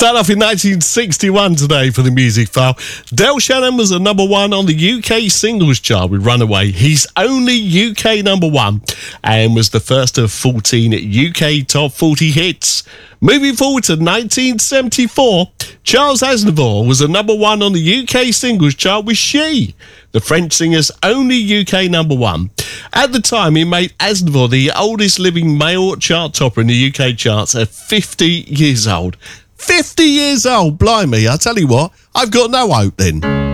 Start off in 1961 today for the music file. Del Shannon was a number one on the UK singles chart with Runaway, his only UK number one, and was the first of 14 UK top 40 hits. Moving forward to 1974, Charles Aznavour was a number one on the UK singles chart with She, the French singer's only UK number one. At the time, it made Aznavour the oldest living male chart topper in the UK charts at 50 years old. 50 years old, blimey, I tell you what, I've got no hope then.